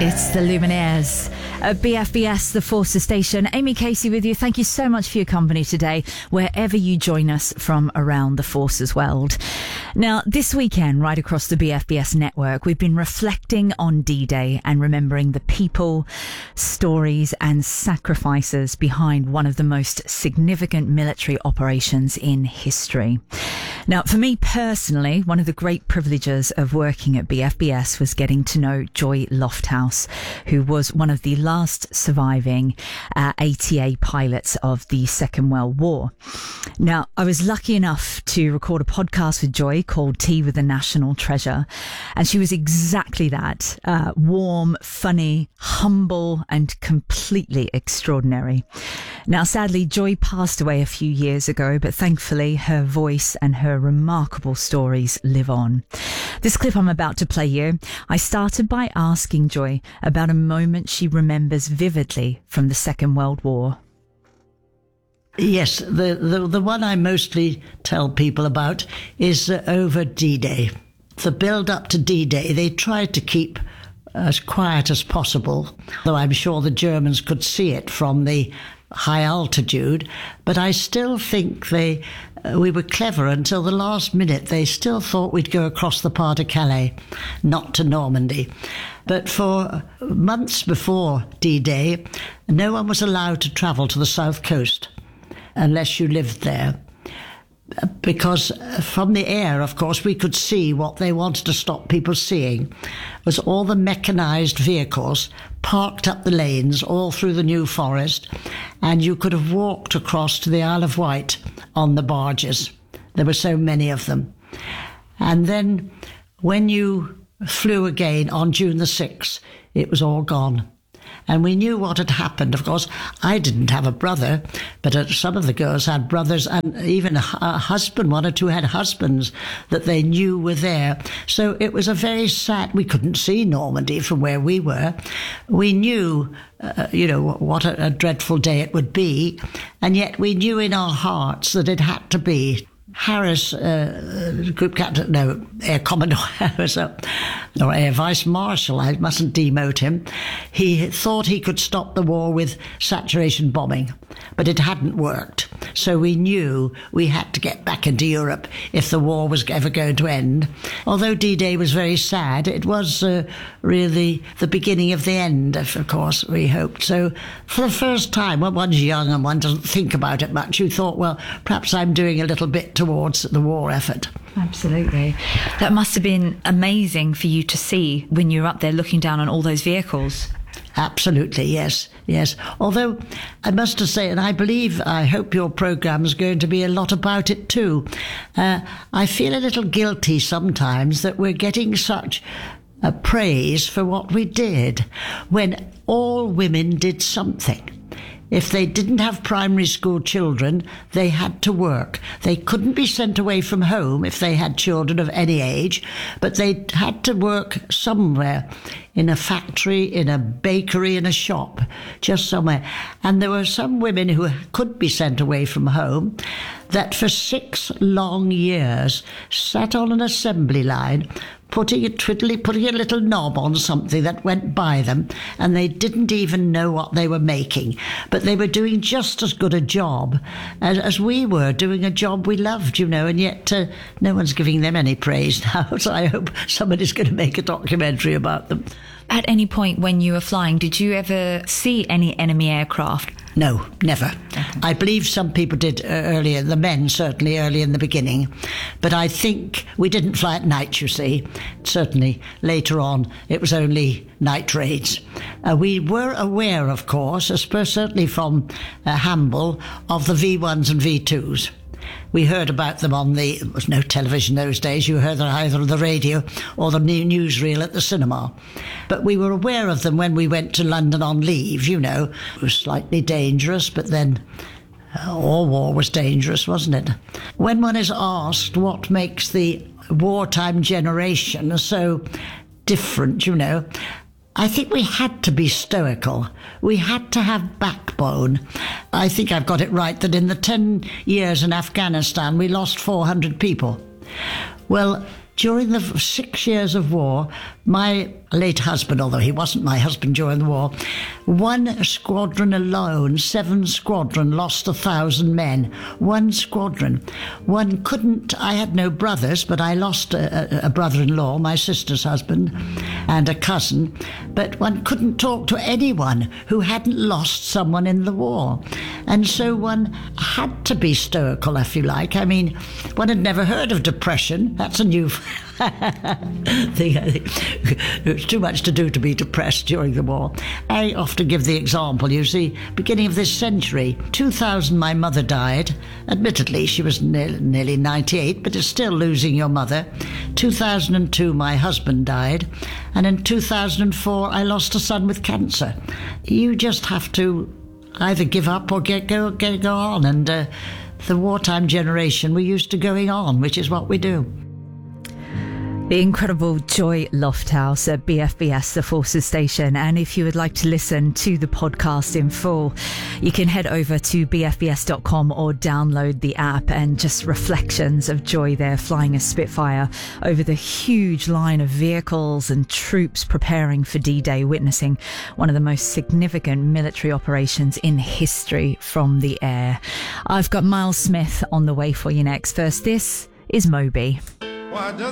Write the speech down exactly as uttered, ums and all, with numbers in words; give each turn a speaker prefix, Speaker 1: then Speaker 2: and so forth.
Speaker 1: It's the Lumineers at B F B S, the Forces Station. Amy Casey with you. Thank you so much for your company today, wherever you join us from around the Forces world. Now, this weekend, right across the B F B S network, we've been reflecting on D-Day and remembering the people, stories and sacrifices behind one of the most significant military operations in history. Now, for me personally, one of the great privileges of working at B F B S was getting to know Joy Lofthouse, who was one of the last surviving uh, A T A pilots of the Second World War. Now, I was lucky enough to record a podcast with Joy called Tea with the National Treasure, and she was exactly that, uh, warm, funny, humble, and completely extraordinary. Now, sadly, Joy passed away a few years ago, but thankfully her voice and her remarkable stories live on. This clip I'm about to play you, I started by asking Joy about a moment she remembers vividly from the Second World War.
Speaker 2: Yes, the, the, the one I mostly tell people about is uh, over D-Day. The build-up to D-Day, they tried to keep as quiet as possible, though I'm sure the Germans could see it from the high altitude, but I still think they uh, we were clever until the last minute. They still thought we'd go across the Pas de Calais, not to Normandy. But for months before D-Day, no one was allowed to travel to the south coast unless you lived there. Because from the air, of course, we could see what they wanted to stop people seeing was all the mechanised vehicles parked up the lanes all through the New Forest, and you could have walked across to the Isle of Wight on the barges. There were so many of them. And then when you flew again on June the sixth, it was all gone. And we knew what had happened. Of course, I didn't have a brother, but uh, some of the girls had brothers, and even a, a husband, one or two had husbands that they knew were there. So it was a very sad, we couldn't see Normandy from where we were. We knew, uh, you know, what a, a dreadful day it would be, and yet we knew in our hearts that it had to be. Harris, uh, Group Captain, no, Air Commodore Harris, uh, or Air Vice Marshal, I mustn't demote him. He thought he could stop the war with saturation bombing, but it hadn't worked. So we knew we had to get back into Europe if the war was ever going to end. Although D-Day was very sad, it was uh, really the beginning of the end, of course, we hoped. So for the first time, when one's young and one doesn't think about it much, you thought, well, perhaps I'm doing a little bit towards the war effort.
Speaker 1: Absolutely. That must have been amazing for you to see when you were up there looking down on all those vehicles.
Speaker 2: Absolutely, yes, yes. Although I must say, and I believe, I hope your programme is going to be a lot about it too, uh, I feel a little guilty sometimes that we're getting such uh, praise for what we did when all women did something. If they didn't have primary school children, they had to work. They couldn't be sent away from home if they had children of any age, but they had to work somewhere, in a factory, in a bakery, in a shop, just somewhere. And there were some women who could be sent away from home that for six long years sat on an assembly line, putting a twiddly, putting a little knob on something that went by them, and they didn't even know what they were making. But they were doing just as good a job as, as we were, doing a job we loved, you know, and yet uh, no one's giving them any praise now. So I hope somebody's going to make a documentary about them.
Speaker 1: At any point when you were flying, did you ever see any enemy aircraft?
Speaker 2: No, never. Okay. I believe some people did uh, earlier, the men certainly early in the beginning. But I think we didn't fly at night, you see. Certainly later on, it was only night raids. Uh, we were aware, of course, certainly from uh, Hamble, of the V ones and V twos. We heard about them on the, there was no television those days, you heard them either on the radio or the newsreel at the cinema. But we were aware of them when we went to London on leave, you know. It was slightly dangerous, but then uh, all war was dangerous, wasn't it? When one is asked what makes the wartime generation so different, you know, I think we had to be stoical. We had to have backbone. I think I've got it right that in the ten years in Afghanistan, we lost four hundred people. Well, during the six years of war, my late husband, although he wasn't my husband during the war, one squadron alone, seven squadron, lost a thousand men. One squadron. One couldn't, I had no brothers, but I lost a, a, a brother-in-law, my sister's husband, and a cousin, but one couldn't talk to anyone who hadn't lost someone in the war. And so one had to be stoical, if you like. I mean, one had never heard of depression. That's a new thing. I think it's too much to do to be depressed during the war. I often give the example, you see, beginning of this century, two thousand my mother died. Admittedly, she was ne- nearly ninety-eight, but it's still losing your mother. two thousand two my husband died, and in two thousand four I lost a son with cancer. You just have to either give up or get go, get, go on, and uh, the wartime generation, we're used to going on, which is what we do.
Speaker 1: The incredible Joy Lofthouse at B F B S, the Forces Station. And if you would like to listen to the podcast in full, you can head over to b f b s dot com or download the app, and just reflections of Joy there flying a Spitfire over the huge line of vehicles and troops preparing for D-Day, witnessing one of the most significant military operations in history from the air. I've got Miles Smith on the way for you next. First, this is Moby.
Speaker 3: Well, I just